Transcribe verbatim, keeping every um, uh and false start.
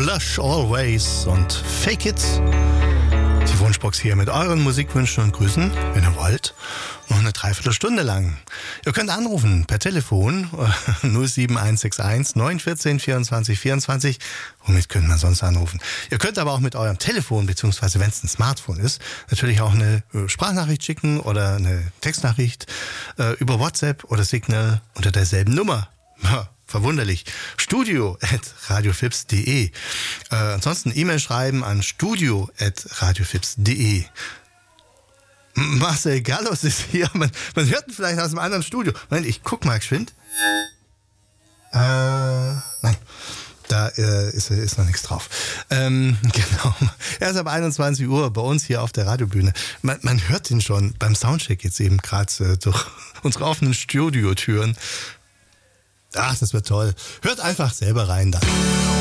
Lush Always und Fake It. Die Wunschbox hier mit euren Musikwünschen und Grüßen, wenn ihr wollt, noch eine Dreiviertelstunde lang. Ihr könnt anrufen per Telefon null sieben eins sechs eins neun eins vier vierundzwanzig vierundzwanzig. Womit könnt man sonst anrufen? Ihr könnt aber auch mit eurem Telefon, beziehungsweise wenn es ein Smartphone ist, natürlich auch eine Sprachnachricht schicken oder eine Textnachricht äh, über WhatsApp oder Signal unter derselben Nummer. Ja, verwunderlich. Studio at radiofips punkt de. Äh, ansonsten E-Mail schreiben an studio at radiofips punkt de. Marcel Gallus ist hier. Man, man hört ihn vielleicht aus einem anderen Studio. Moment, ich guck mal geschwind. Äh, nein. Da äh, ist, ist noch nichts drauf. Ähm, genau. Er ist ab einundzwanzig Uhr bei uns hier auf der Radiobühne. Man, man hört ihn schon beim Soundcheck jetzt eben gerade äh, durch unsere offenen Studiotüren. Ach, das wird toll. Hört einfach selber rein dann.